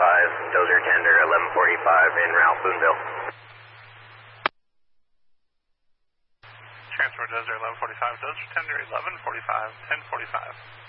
Dozer Tender 1145 en route Boonville. Transport Dozer 1145, Dozer Tender 1145, 1045.